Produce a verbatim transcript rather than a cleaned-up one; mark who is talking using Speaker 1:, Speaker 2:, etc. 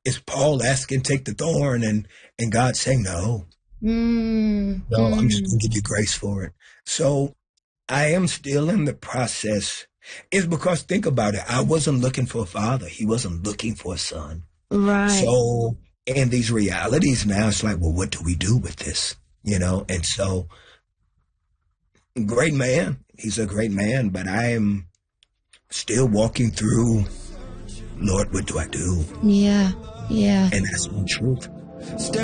Speaker 1: Is Paul asking, take the thorn, and, and God saying, no,
Speaker 2: Mm,
Speaker 1: no, I'm just
Speaker 2: mm,
Speaker 1: going to give you grace for it. So I am still in the process. It's because, think about it, I wasn't looking for a father. He wasn't looking for a son.
Speaker 2: right.
Speaker 1: So in these realities now, it's like, well, what do we do with this? You know, and so great man. He's a great man, but I am still walking through, Lord, what do I do?
Speaker 2: Yeah. Yeah.
Speaker 1: And that's my truth.